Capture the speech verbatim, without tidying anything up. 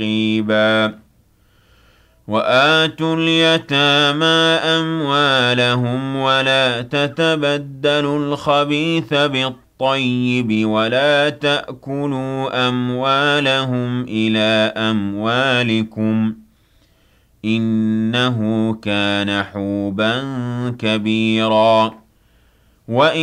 رَقِيبًا وَآتُوا الْيَتَامَىٰ أَمْوَالَهُمْ وَلَا تَتَبَدَّلُوا الْخَبِيثَ بِالطَّيِّبِ وَلَا تَأْكُلُوا أَمْوَالَهُمْ إِلَىٰ أَمْوَالِكُمْ ۚ إِنَّهُ كَانَ حُوبًا كَبِيرًا